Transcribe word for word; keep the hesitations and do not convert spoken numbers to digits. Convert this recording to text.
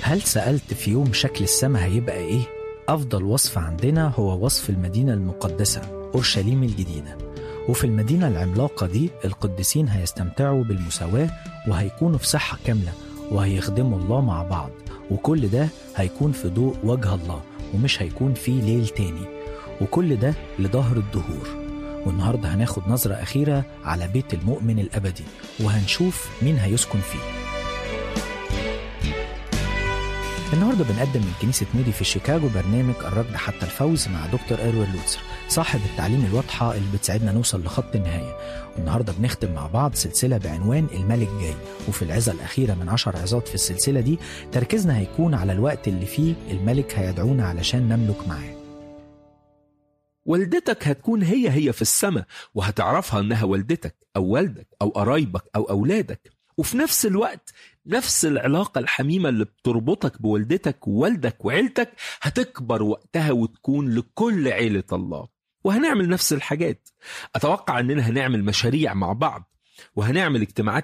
هل سألت في يوم شكل السماء هيبقى إيه؟ أفضل وصف عندنا هو وصف المدينة المقدسة أورشليم الجديدة. وفي المدينة العملاقة دي القديسين هيستمتعوا بالمساواة وهيكونوا في صحة كاملة وهيخدموا الله مع بعض، وكل ده هيكون في ضوء وجه الله ومش هيكون فيه ليل تاني، وكل ده لظهر الدهور. والنهاردة هناخد نظرة أخيرة على بيت المؤمن الأبدي وهنشوف مين هيسكن فيه. النهاردة بنقدم من كنيسة مودي في شيكاغو برنامج الركض حتى الفوز مع دكتور إيروين لوتسر، صاحب التعليم الواضحة اللي بتساعدنا نوصل لخط النهاية. والنهاردة بنختم مع بعض سلسلة بعنوان الملك جاي، وفي العظة الأخيرة من عشر عظات في السلسلة دي تركيزنا هيكون على الوقت اللي فيه الملك هيدعونا علشان نملك معاه. والدتك هتكون هي هي في السماء، وهتعرفها انها والدتك او والدك او قرايبك او اولادك، وفي نفس الوقت نفس العلاقة الحميمة اللي بتربطك بوالدتك ووالدك وعيلتك هتكبر وقتها وتكون لكل عيلة الله. وهنعمل نفس الحاجات. أتوقع أننا هنعمل مشاريع مع بعض، وهنعمل اجتماعات